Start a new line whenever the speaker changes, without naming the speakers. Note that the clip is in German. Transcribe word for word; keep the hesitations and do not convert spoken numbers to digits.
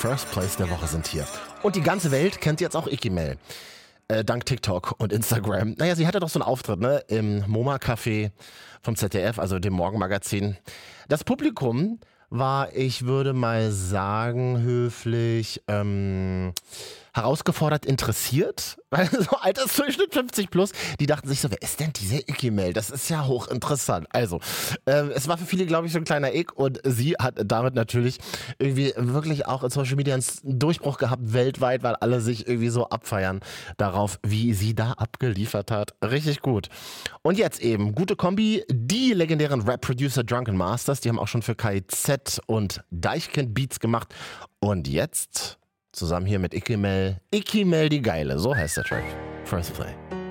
First Place der Woche sind hier. Und die ganze Welt kennt jetzt auch Ikimel. Äh, dank TikTok und Instagram. Naja, sie hatte doch so einen Auftritt, ne, im MoMA-Café vom Z D F, also dem Morgenmagazin. Das Publikum war, ich würde mal sagen, höflich, ähm, herausgefordert interessiert, weil so Altersdurchschnitt fünfzig plus, die dachten sich so, wer ist denn dieser Ikimel? Das ist ja hochinteressant. Also, äh, es war für viele, glaube ich, so ein kleiner Ick und sie hat damit natürlich irgendwie wirklich auch in Social Media einen Durchbruch gehabt weltweit, weil alle sich irgendwie so abfeiern darauf, wie sie da abgeliefert hat. Richtig gut. Und jetzt eben, gute Kombi, die legendären Rap-Producer Drunken Masters, die haben auch schon für K I Z und Deichkind Beats gemacht. Und jetzt zusammen hier mit Ikimel, Ikimel die Geile, so heißt der Track. First Play.